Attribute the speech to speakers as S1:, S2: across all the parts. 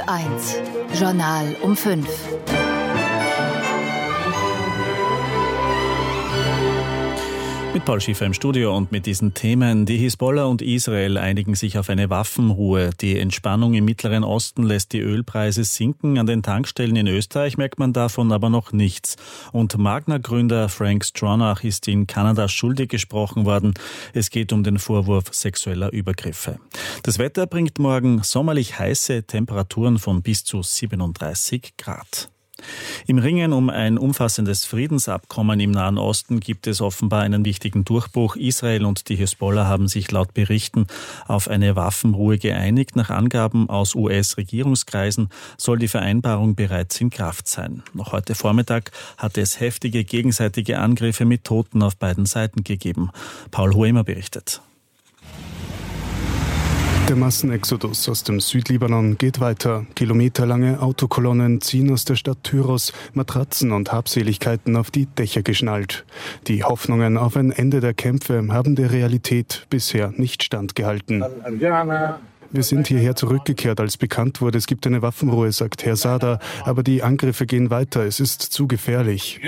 S1: 1 Journal um 5.
S2: Mit Paul Schiffer im Studio und mit diesen Themen. Die Hisbollah und Israel einigen sich auf eine Waffenruhe. Die Entspannung im Mittleren Osten lässt die Ölpreise sinken. An den Tankstellen in Österreich merkt man davon aber noch nichts. Und Magna-Gründer Frank Stronach ist in Kanada schuldig gesprochen worden. Es geht um den Vorwurf sexueller Übergriffe. Das Wetter bringt morgen sommerlich heiße Temperaturen von bis zu 37 Grad. Im Ringen um ein umfassendes Friedensabkommen im Nahen Osten gibt es offenbar einen wichtigen Durchbruch. Israel und die Hisbollah haben sich laut Berichten auf eine Waffenruhe geeinigt. Nach Angaben aus US-Regierungskreisen soll die Vereinbarung bereits in Kraft sein. Noch heute Vormittag hatte es heftige gegenseitige Angriffe mit Toten auf beiden Seiten gegeben. Paul Hoemer berichtet.
S3: Der Massenexodus aus dem Südlibanon geht weiter. Kilometerlange Autokolonnen ziehen aus der Stadt Tyros Matratzen und Habseligkeiten auf die Dächer geschnallt. Die Hoffnungen auf ein Ende der Kämpfe haben der Realität bisher nicht standgehalten. Wir sind hierher zurückgekehrt, als bekannt wurde, es gibt eine Waffenruhe, sagt Herr Sada. Aber die Angriffe gehen weiter, es ist zu gefährlich.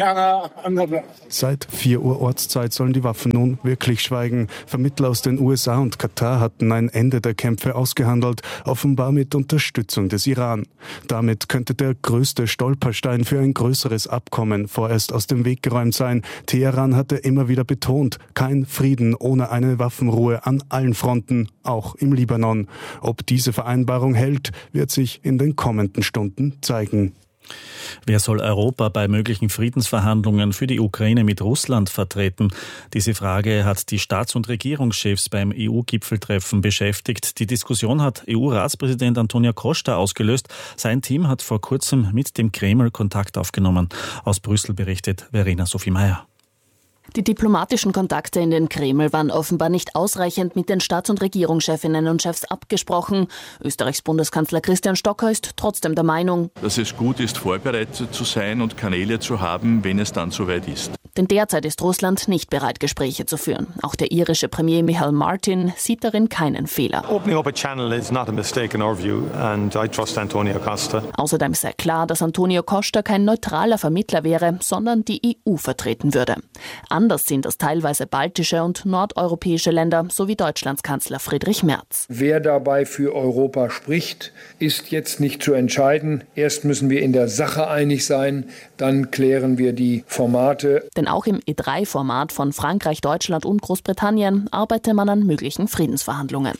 S3: Seit 4 Uhr Ortszeit sollen die Waffen nun wirklich schweigen. Vermittler aus den USA und Katar hatten ein Ende der Kämpfe ausgehandelt, offenbar mit Unterstützung des Iran. Damit könnte der größte Stolperstein für ein größeres Abkommen vorerst aus dem Weg geräumt sein. Teheran hatte immer wieder betont, kein Frieden ohne eine Waffenruhe an allen Fronten, auch im Libanon. Ob diese Vereinbarung hält, wird sich in den kommenden Stunden zeigen.
S2: Wer soll Europa bei möglichen Friedensverhandlungen für die Ukraine mit Russland vertreten? Diese Frage hat die Staats- und Regierungschefs beim EU-Gipfeltreffen beschäftigt. Die Diskussion hat EU-Ratspräsident Antonio Costa ausgelöst. Sein Team hat vor kurzem mit dem Kreml Kontakt aufgenommen. Aus Brüssel berichtet Verena Sophie Meyer.
S4: Die diplomatischen Kontakte in den Kreml waren offenbar nicht ausreichend mit den Staats- und Regierungschefinnen und Chefs abgesprochen. Österreichs Bundeskanzler Christian Stocker ist trotzdem der Meinung,
S5: dass es gut ist, vorbereitet zu sein und Kanäle zu haben, wenn es dann soweit ist.
S4: Denn derzeit ist Russland nicht bereit, Gespräche zu führen. Auch der irische Premier Michael Martin sieht darin keinen Fehler.
S6: Opening up a channel is not a mistake in our view and I trust Antonio Costa.
S4: Außerdem sei klar, dass Antonio Costa kein neutraler Vermittler wäre, sondern die EU vertreten würde. Anders sind das teilweise baltische und nordeuropäische Länder sowie Deutschlands Kanzler Friedrich Merz.
S7: Wer dabei für Europa spricht, ist jetzt nicht zu entscheiden. Erst müssen wir in der Sache einig sein, dann klären wir die Formate.
S4: Denn auch im E3-Format von Frankreich, Deutschland und Großbritannien arbeite man an möglichen Friedensverhandlungen.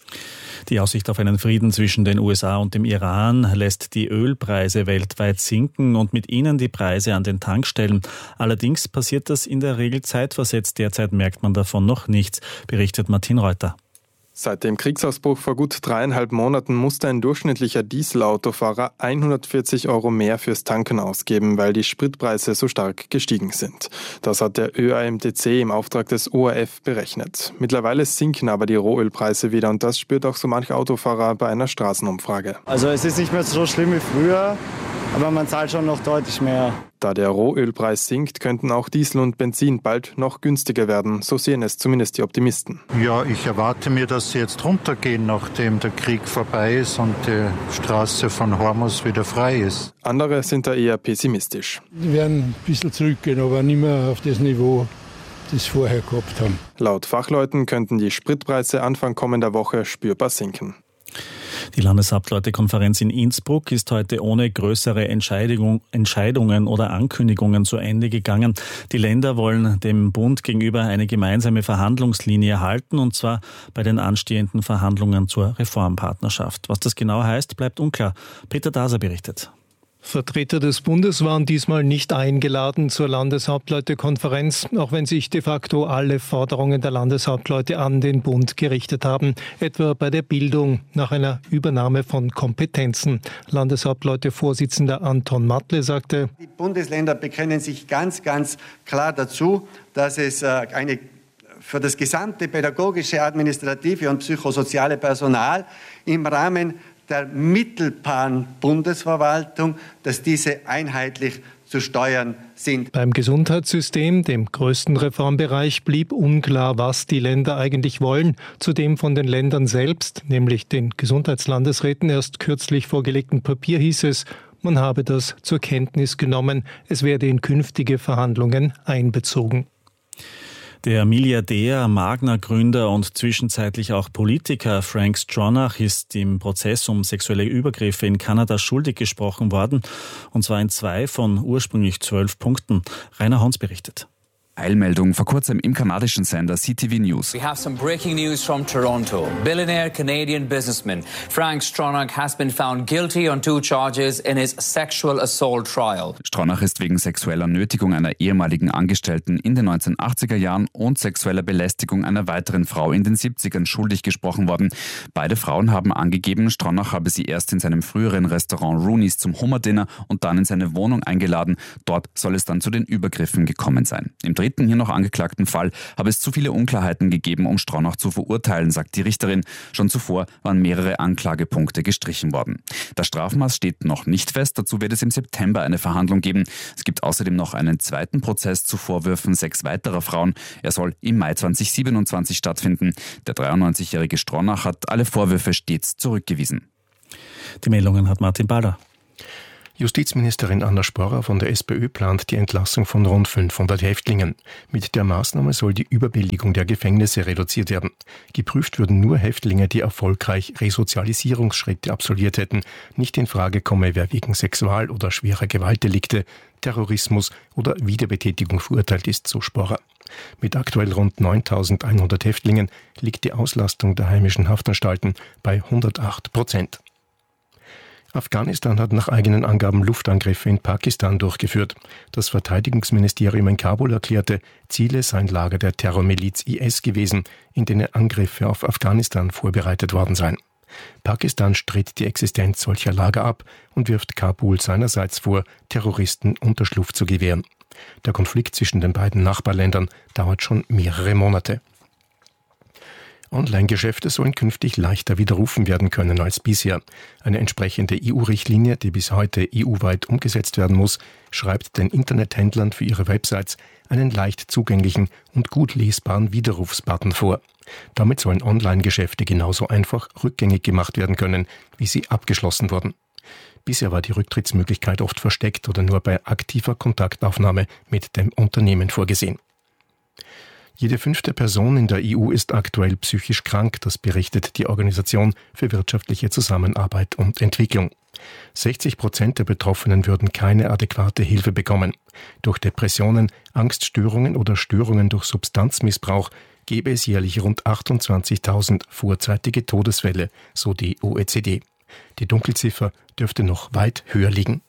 S2: Die Aussicht auf einen Frieden zwischen den USA und dem Iran lässt die Ölpreise weltweit sinken und mit ihnen die Preise an den Tankstellen. Allerdings passiert das in der Regel zeitversetzt. Derzeit merkt man davon noch nichts, berichtet Martin Reuter.
S8: Seit dem Kriegsausbruch vor gut 3,5 Monaten musste ein durchschnittlicher Dieselautofahrer 140 € mehr fürs Tanken ausgeben, weil die Spritpreise so stark gestiegen sind. Das hat der ÖAMTC im Auftrag des ORF berechnet. Mittlerweile sinken aber die Rohölpreise wieder und das spürt auch so mancher Autofahrer bei einer Straßenumfrage.
S9: Also es ist nicht mehr so schlimm wie früher, aber man zahlt schon noch deutlich mehr.
S8: Da der Rohölpreis sinkt, könnten auch Diesel und Benzin bald noch günstiger werden. So sehen es zumindest die Optimisten.
S10: Ja, ich erwarte mir, dass sie jetzt runtergehen, nachdem der Krieg vorbei ist und die Straße von Hormuz wieder frei ist.
S8: Andere sind da eher pessimistisch.
S11: Die werden ein bisschen zurückgehen, aber nicht mehr auf das Niveau, das sie vorher gehabt haben.
S8: Laut Fachleuten könnten die Spritpreise Anfang kommender Woche spürbar sinken.
S2: Die Landeshauptleutekonferenz in Innsbruck ist heute ohne größere Entscheidungen oder Ankündigungen zu Ende gegangen. Die Länder wollen dem Bund gegenüber eine gemeinsame Verhandlungslinie halten, und zwar bei den anstehenden Verhandlungen zur Reformpartnerschaft. Was das genau heißt, bleibt unklar. Peter Daser berichtet.
S12: Vertreter des Bundes waren diesmal nicht eingeladen zur Landeshauptleutekonferenz, auch wenn sich de facto alle Forderungen der Landeshauptleute an den Bund gerichtet haben, etwa bei der Bildung nach einer Übernahme von Kompetenzen. Landeshauptleute-Vorsitzender Anton Matle sagte:
S13: Die Bundesländer bekennen sich ganz, ganz klar dazu, dass es für das gesamte pädagogische, administrative und psychosoziale Personal im Rahmen der mittelbaren Bundesverwaltung, dass diese einheitlich zu steuern sind.
S12: Beim Gesundheitssystem, dem größten Reformbereich, blieb unklar, was die Länder eigentlich wollen. Zudem von den Ländern selbst, nämlich den Gesundheitslandesräten, erst kürzlich vorgelegten Papier hieß es, man habe das zur Kenntnis genommen, es werde in künftige Verhandlungen einbezogen.
S2: Der Milliardär, Magna-Gründer und zwischenzeitlich auch Politiker Frank Stronach ist im Prozess um sexuelle Übergriffe in Kanada schuldig gesprochen worden, und zwar in 2 von ursprünglich 12 Punkten. Rainer Hons berichtet.
S14: Eilmeldung vor kurzem im kanadischen Sender CTV News.
S15: We have some breaking news from Toronto. Billionaire Canadian businessman Frank Stronach has been found guilty on 2 charges in his sexual assault trial.
S14: Stronach ist wegen sexueller Nötigung einer ehemaligen Angestellten in den 1980er Jahren und sexueller Belästigung einer weiteren Frau in den 70ern schuldig gesprochen worden. Beide Frauen haben angegeben, Stronach habe sie erst in seinem früheren Restaurant Rooney's zum Hummerdinner und dann in seine Wohnung eingeladen. Dort soll es dann zu den Übergriffen gekommen sein. Im dritten hier noch angeklagten Fall habe es zu viele Unklarheiten gegeben, um Stronach zu verurteilen, sagt die Richterin. Schon zuvor waren mehrere Anklagepunkte gestrichen worden. Das Strafmaß steht noch nicht fest, dazu wird es im September eine Verhandlung geben. Es gibt außerdem noch einen zweiten Prozess zu Vorwürfen 6 weiterer Frauen. Er soll im Mai 2027 stattfinden. Der 93-jährige Stronach hat alle Vorwürfe stets zurückgewiesen.
S2: Die Meldungen hat Martin Bader.
S16: Justizministerin Anna Sporrer von der SPÖ plant die Entlassung von rund 500 Häftlingen. Mit der Maßnahme soll die Überbelegung der Gefängnisse reduziert werden. Geprüft würden nur Häftlinge, die erfolgreich Resozialisierungsschritte absolviert hätten. Nicht in Frage komme, wer wegen Sexual- oder schwerer Gewaltdelikte, Terrorismus oder Wiederbetätigung verurteilt ist, so Sporrer. Mit aktuell rund 9.100 Häftlingen liegt die Auslastung der heimischen Haftanstalten bei 108%. Afghanistan hat nach eigenen Angaben Luftangriffe in Pakistan durchgeführt. Das Verteidigungsministerium in Kabul erklärte, Ziele seien Lager der Terrormiliz IS gewesen, in denen Angriffe auf Afghanistan vorbereitet worden seien. Pakistan stritt die Existenz solcher Lager ab und wirft Kabul seinerseits vor, Terroristen Unterschlupf zu gewähren. Der Konflikt zwischen den beiden Nachbarländern dauert schon mehrere Monate. Online-Geschäfte sollen künftig leichter widerrufen werden können als bisher. Eine entsprechende EU-Richtlinie, die bis heute EU-weit umgesetzt werden muss, schreibt den Internethändlern für ihre Websites einen leicht zugänglichen und gut lesbaren Widerrufsbutton vor. Damit sollen Online-Geschäfte genauso einfach rückgängig gemacht werden können, wie sie abgeschlossen wurden. Bisher war die Rücktrittsmöglichkeit oft versteckt oder nur bei aktiver Kontaktaufnahme mit dem Unternehmen vorgesehen. Jede 5. Person in der EU ist aktuell psychisch krank, das berichtet die Organisation für wirtschaftliche Zusammenarbeit und Entwicklung. 60% der Betroffenen würden keine adäquate Hilfe bekommen. Durch Depressionen, Angststörungen oder Störungen durch Substanzmissbrauch gäbe es jährlich rund 28.000 vorzeitige Todesfälle, so die OECD. Die Dunkelziffer dürfte noch weit höher liegen.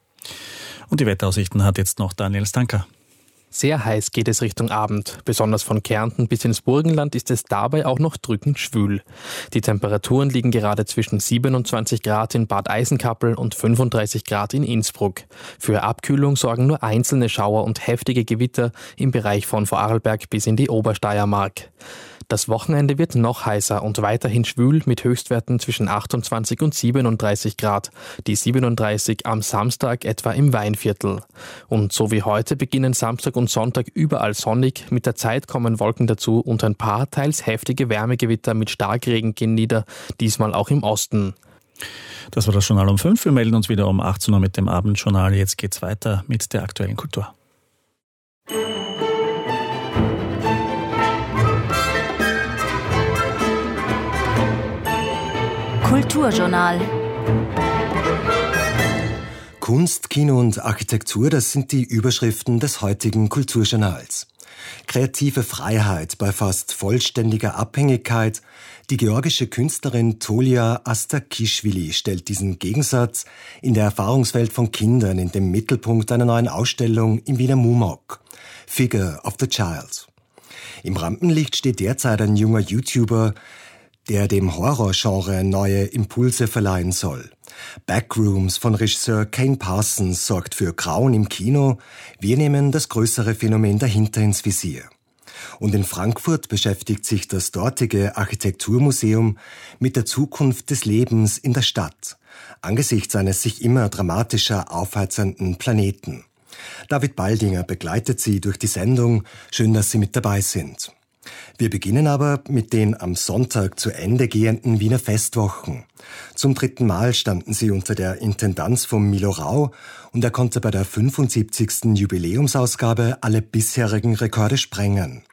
S2: Und die Wetteraussichten hat jetzt noch Daniel Stanker.
S17: Sehr heiß geht es Richtung Abend. Besonders von Kärnten bis ins Burgenland ist es dabei auch noch drückend schwül. Die Temperaturen liegen gerade zwischen 27 Grad in Bad Eisenkappel und 35 Grad in Innsbruck. Für Abkühlung sorgen nur einzelne Schauer und heftige Gewitter im Bereich von Vorarlberg bis in die Obersteiermark. Das Wochenende wird noch heißer und weiterhin schwül mit Höchstwerten zwischen 28 und 37 Grad. Die 37 am Samstag etwa im Weinviertel. Und so wie heute beginnen Samstag und Sonntag überall sonnig. Mit der Zeit kommen Wolken dazu und ein paar teils heftige Wärmegewitter mit Starkregen gehen nieder, diesmal auch im Osten.
S2: Das war das Journal um 5. Wir melden uns wieder um 18 Uhr mit dem Abendjournal. Jetzt geht's weiter mit der aktuellen Kultur.
S1: Kulturjournal.
S18: Kunst, Kino und Architektur, das sind die Überschriften des heutigen Kulturjournals. Kreative Freiheit bei fast vollständiger Abhängigkeit. Die georgische Künstlerin Tolia Astakischvili stellt diesen Gegensatz in der Erfahrungswelt von Kindern in den Mittelpunkt einer neuen Ausstellung im Wiener MUMOC. Figure of the Child. Im Rampenlicht steht derzeit ein junger YouTuber, der dem Horrorgenre neue Impulse verleihen soll. Backrooms von Regisseur Kane Parsons sorgt für Grauen im Kino. Wir nehmen das größere Phänomen dahinter ins Visier. Und in Frankfurt beschäftigt sich das dortige Architekturmuseum mit der Zukunft des Lebens in der Stadt, angesichts eines sich immer dramatischer aufheizenden Planeten. David Baldinger begleitet Sie durch die Sendung. Schön, dass Sie mit dabei sind. Wir beginnen aber mit den am Sonntag zu Ende gehenden Wiener Festwochen. Zum 3. Mal standen sie unter der Intendanz von Milo Rau und er konnte bei der 75. Jubiläumsausgabe alle bisherigen Rekorde sprengen.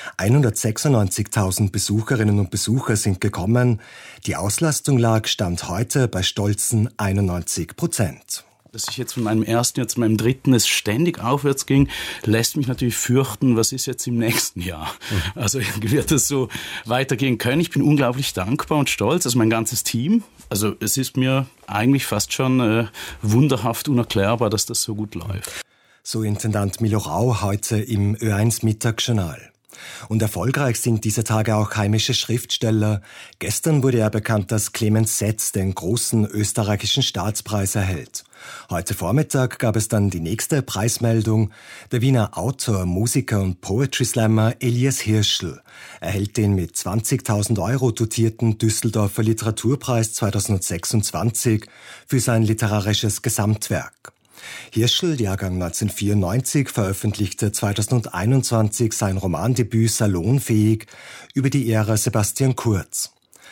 S18: 196.000 Besucherinnen und Besucher sind gekommen. Die Auslastung lag Stand heute bei stolzen 91%.
S19: Dass ich jetzt von meinem ersten, jetzt meinem dritten es ständig aufwärts ging, lässt mich natürlich fürchten, was ist jetzt im nächsten Jahr? Also wird es so weitergehen können. Ich bin unglaublich dankbar und stolz, also mein ganzes Team. Also es ist mir eigentlich fast schon wunderhaft unerklärbar, dass das so gut läuft.
S18: So Intendant Milo Rau heute im Ö1 Mittagsjournal. Und erfolgreich sind dieser Tage auch heimische Schriftsteller. Gestern wurde er bekannt, dass Clemens Setz den großen österreichischen Staatspreis erhält. Heute Vormittag gab es dann die nächste Preismeldung. Der Wiener Autor, Musiker und Poetry Slammer Elias Hirschl erhält den mit 20.000 € dotierten Düsseldorfer Literaturpreis 2026 für sein literarisches Gesamtwerk. Hirschl, Jahrgang 1994, veröffentlichte 2021 sein Romandebüt Salonfähig über die Ära Sebastian Kurz.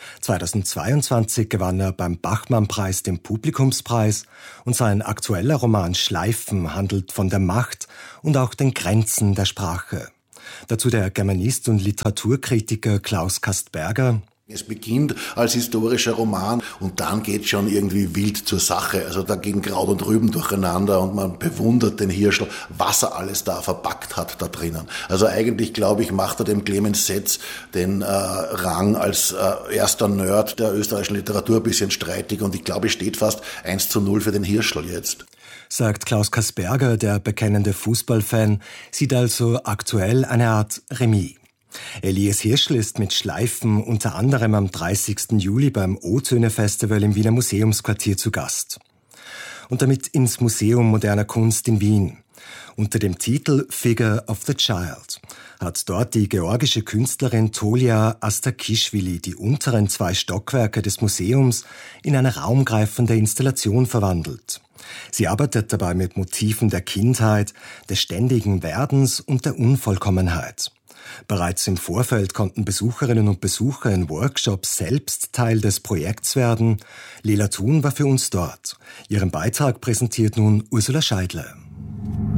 S18: 2022 gewann er beim Bachmann-Preis den Publikumspreis und sein aktueller Roman Schleifen handelt von der Macht und auch den Grenzen der Sprache. Dazu der Germanist und Literaturkritiker Klaus Kastberger.
S20: Es beginnt als historischer Roman und dann geht schon irgendwie wild zur Sache. Also da gehen Kraut und Rüben durcheinander und man bewundert den Hirschl, was er alles da verpackt hat da drinnen. Also eigentlich, glaube ich, macht er dem Clemens Setz den Rang als erster Nerd der österreichischen Literatur ein bisschen streitig und ich glaube, es steht fast 1:0 für den Hirschl jetzt.
S18: Sagt Klaus Kastberger, der bekennende Fußballfan, sieht also aktuell eine Art Remis. Elias Hirschl ist mit Schleifen unter anderem am 30. Juli beim O-Töne-Festival im Wiener Museumsquartier zu Gast. Und damit ins Museum moderner Kunst in Wien. Unter dem Titel Figure of the Child hat dort die georgische Künstlerin Tolia Astakishvili die unteren 2 Stockwerke des Museums in eine raumgreifende Installation verwandelt. Sie arbeitet dabei mit Motiven der Kindheit, des ständigen Werdens und der Unvollkommenheit. Bereits im Vorfeld konnten Besucherinnen und Besucher in Workshops selbst Teil des Projekts werden. Lela Thun war für uns dort. Ihren Beitrag präsentiert nun Ursula Scheidle.